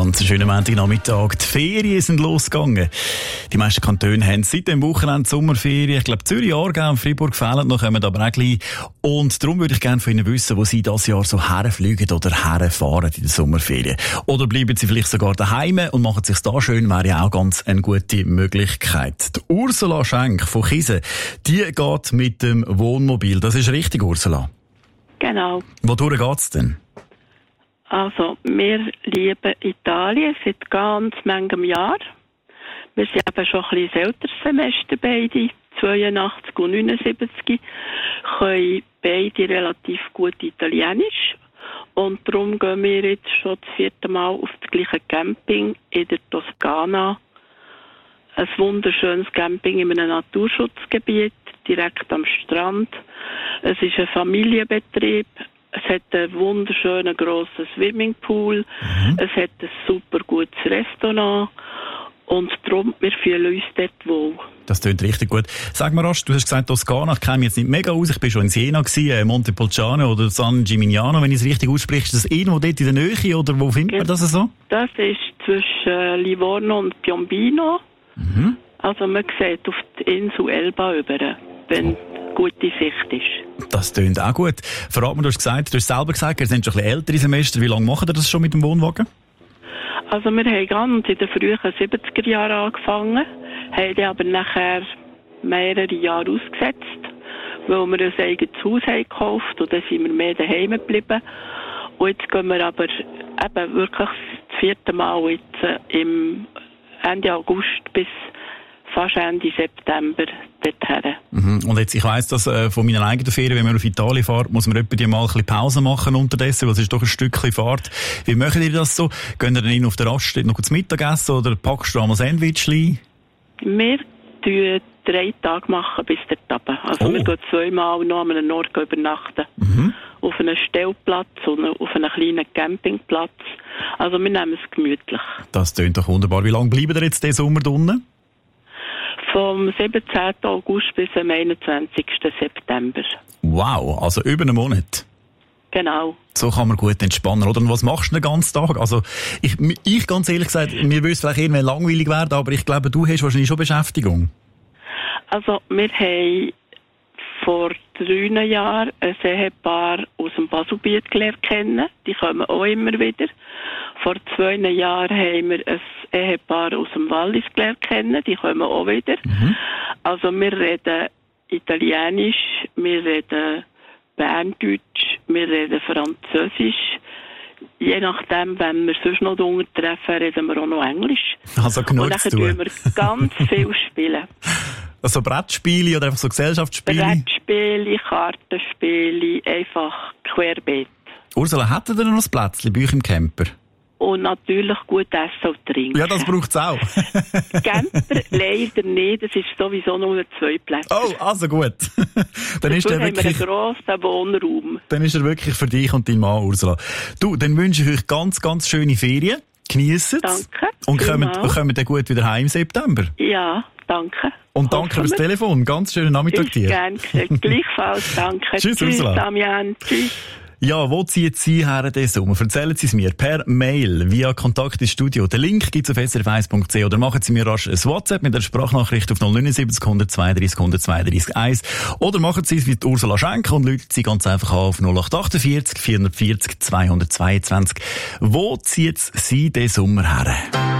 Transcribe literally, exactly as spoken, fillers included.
Ganz schönen Montagnachmittag. Die Ferien sind losgegangen. Die meisten Kantone haben seit dem Wochenende Sommerferien. Ich glaube, Zürich, Aargau und Freiburg fehlen noch, kommen aber auch gleich. Und darum würde ich gerne von Ihnen wissen, wo Sie dieses Jahr so herfliegen oder herfahren in den Sommerferien. Oder bleiben Sie vielleicht sogar daheim und machen es sich da schön, wäre ja auch ganz eine gute Möglichkeit. Die Ursula Schenk von Kise, die geht mit dem Wohnmobil. Das ist richtig, Ursula? Genau. Wodurch geht's denn? Also, wir lieben Italien seit ganz manchem Jahr. Wir sind eben schon ein bisschen älteres Semester beide, zweiundachtzig und neunundsiebzig, können beide relativ gut Italienisch. Und darum gehen wir jetzt schon das vierte Mal auf das gleiche Camping in der Toskana. Ein wunderschönes Camping in einem Naturschutzgebiet, direkt am Strand. Es ist ein Familienbetrieb. Es hat einen wunderschönen grossen Swimmingpool. Mhm. Es hat ein super gutes Restaurant. Und darum, wir fühlen uns dort wohl. Das klingt richtig gut. Sag mal rasch, du hast gesagt, Toskana, ich kenne mich jetzt nicht mega aus. Ich bin schon in Siena gewesen, äh, Montepulciano oder San Gimignano, wenn ich es richtig ausspreche. Ist das irgendwo dort in der Nähe oder wo findet man das so? Das ist zwischen äh, Livorno und Piombino. Mhm. Also man sieht auf die Insel Elba über, wenn oh. gute Sicht ist. Das klingt auch gut. Verrat mir, du hast gesagt, du hast selber gesagt, ihr seid schon ein bisschen ältere Semester. Wie lange macht ihr das schon mit dem Wohnwagen? Also wir haben ganz in den frühen siebziger Jahren angefangen, haben dann aber nachher mehrere Jahre ausgesetzt, weil wir ein eigenes Haus haben gekauft und dann sind wir mehr daheim geblieben. Und jetzt gehen wir aber eben wirklich das vierte Mal jetzt im Ende August bis fast Ende September dorthin. Mhm. Und jetzt, ich weiss das äh, von meiner eigenen Ferien, wenn man auf Italien fährt, muss man etwa die mal ein bisschen Pause machen unterdessen, weil es ist doch ein Stückchen Fahrt. Wie machen ihr das so? Gehen ihr dann in auf der Raststätte noch kurz Mittagessen oder packst du einmal Sandwichli? Wir tun drei Tage machen bis dort runter. Also oh. wir gehen zweimal noch an einem Ort übernachten. Mhm. Auf einem Stellplatz und auf einem kleinen Campingplatz. Also wir nehmen es gemütlich. Das klingt doch wunderbar. Wie lange bleiben ihr jetzt diesen Sommer drinnen? Vom siebzehnten August bis zum einundzwanzigsten September. Wow, also über einen Monat. Genau. So kann man gut entspannen, oder? Und was machst du den ganzen Tag? Also, ich, ich ganz ehrlich gesagt, mir würde es vielleicht irgendwann langweilig werden, aber ich glaube, du hast wahrscheinlich schon Beschäftigung. Also, wir haben vor drei Jahren ein Ehepaar aus dem Baselbiet gelernt kennen. Die kommen auch immer wieder. Vor zwei Jahren haben wir ein Ehepaar aus dem Wallis gelernt kennen. Die kommen auch wieder. Mhm. Also wir reden Italienisch, wir reden Berndeutsch, wir reden Französisch. Je nachdem, wenn wir sonst noch drunter treffen, reden wir auch noch Englisch. Also genug Und zu tun. dann tun wir ganz viel spielen. Also Brettspiele oder einfach so Gesellschaftsspiele? Brettspiele, Kartenspiele, einfach querbeet. Ursula, hättet ihr noch ein Plätzchen bei euch im Camper? Und natürlich gut essen und trinken. Ja, das braucht es auch. Camper leider nicht, es ist sowieso nur zwei Plätze. Oh, also gut. Dann ist der wirklich, haben wir einen grossen Wohnraum. Dann ist er wirklich für dich und deinen Mann, Ursula. Du, dann wünsche ich euch ganz, ganz schöne Ferien. Geniessen es. Danke. Und kommen, kommen dann gut wieder heim im September. Ja, danke. Und danke fürs Telefon. Ganz schönen Nachmittag dir. Gerne. Gleichfalls, danke. Tschüss, Ursula. Tschüss, Damian. Tschüss. Ja, wo zieht Sie her diesen Sommer? Erzählen Sie es mir per Mail, via Kontakt ins Studio. Den Link gibt es auf s r f eins punkt c h oder machen Sie mir rasch ein WhatsApp mit einer Sprachnachricht auf null neun sieben null eins zwei drei null zwei drei eins. Oder machen Sie es wie Ursula Schenk und rufen Sie ganz einfach an auf null acht vier acht vier vier null zwei zwei zwei. Wo zieht Sie diesen Sommer her?